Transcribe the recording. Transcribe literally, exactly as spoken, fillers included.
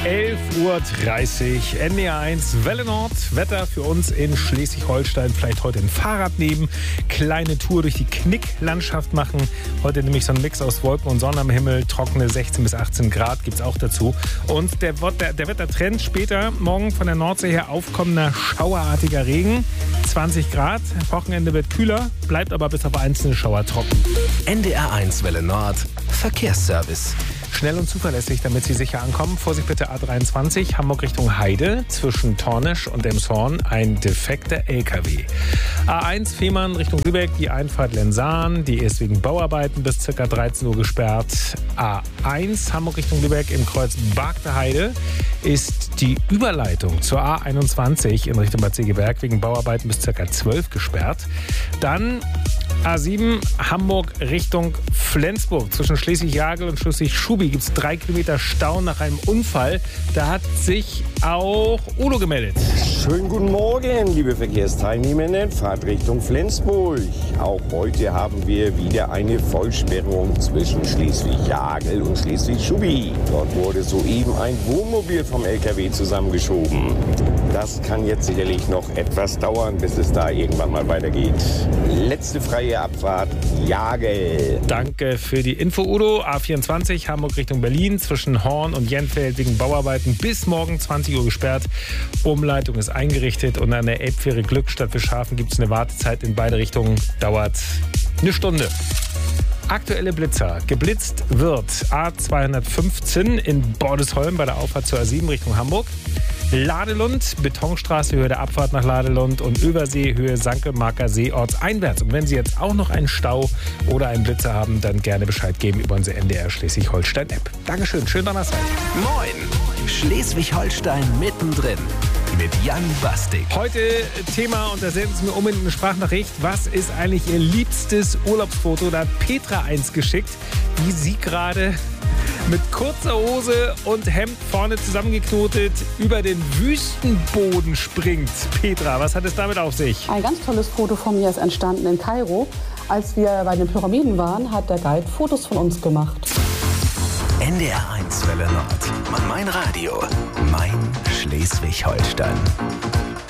elf Uhr dreißig, N D R eins, Welle Nord. Wetter für uns in Schleswig-Holstein. Vielleicht heute ein Fahrrad nehmen, kleine Tour durch die Knicklandschaft machen. Heute nämlich so ein Mix aus Wolken und Sonne am Himmel. Trockene sechzehn bis achtzehn Grad gibt es auch dazu. Und der, der, der Wettertrend später, morgen von der Nordsee her aufkommender schauerartiger Regen. zwanzig Grad, Wochenende wird kühler, bleibt aber bis auf einzelne Schauer trocken. N D R eins Welle Nord, Verkehrsservice. Schnell und zuverlässig, damit Sie sicher ankommen. Vorsicht bitte A dreiundzwanzig, Hamburg Richtung Heide. Zwischen Tornisch und Elmshorn ein defekter L K W. A eins Fehmarn Richtung Lübeck, die Einfahrt Lensahn. Die ist wegen Bauarbeiten bis ca. dreizehn Uhr gesperrt. A eins Hamburg Richtung Lübeck im Kreuz Bargter Heide ist die Überleitung zur A einundzwanzig in Richtung Bad Segeberg wegen Bauarbeiten bis ca. zwölf gesperrt. Dann A sieben Hamburg Richtung Flensburg. Zwischen Schleswig-Jagel und Schleswig-Schubi gibt es drei Kilometer Stau nach einem Unfall. Da hat sich auch Udo gemeldet. Schönen guten Morgen, liebe Verkehrsteilnehmenden. Fahrt Richtung Flensburg. Auch heute haben wir wieder eine Vollsperrung zwischen Schleswig-Jagel und Schleswig-Schubi. Dort wurde soeben ein Wohnmobil vom L K W zusammengeschoben. Das kann jetzt sicherlich noch etwas dauern, bis es da irgendwann mal weitergeht. Letzte freie Abfahrt, Jagel. Danke für die Info, Udo. A vierundzwanzig, Hamburg Richtung Berlin, zwischen Horn und Jenfeld wegen Bauarbeiten bis morgen zwanzig Uhr gesperrt. Umleitung ist eingerichtet und an der Elbfähre Glückstadt Fischhafen gibt es eine Wartezeit in beide Richtungen. Dauert eine Stunde. Aktuelle Blitzer. Geblitzt wird A zweihundertfünfzehn in Bordesholm bei der Auffahrt zur A sieben Richtung Hamburg. Ladelund, Betonstraße, Höhe der Abfahrt nach Ladelund und Übersee, Höhe Sankelmarker See ortseinwärts. Und wenn Sie jetzt auch noch einen Stau oder einen Blitzer haben, dann gerne Bescheid geben über unsere N D R Schleswig-Holstein-App. Dankeschön, schönen Donnerstag. Moin, Schleswig-Holstein mittendrin mit Jan Bastik. Heute Thema, und da senden Sie mir unbedingt eine Sprachnachricht. Was ist eigentlich Ihr liebstes Urlaubsfoto? Da hat Petra eins geschickt, wie sie gerade mit kurzer Hose und Hemd vorne zusammengeknotet über den Wüstenboden springt. Petra, was hat es damit auf sich? Ein ganz tolles Foto von mir ist entstanden in Kairo. Als wir bei den Pyramiden waren, hat der Guide Fotos von uns gemacht. N D R eins Welle Nord. Mein Radio. Mein Schleswig-Holstein.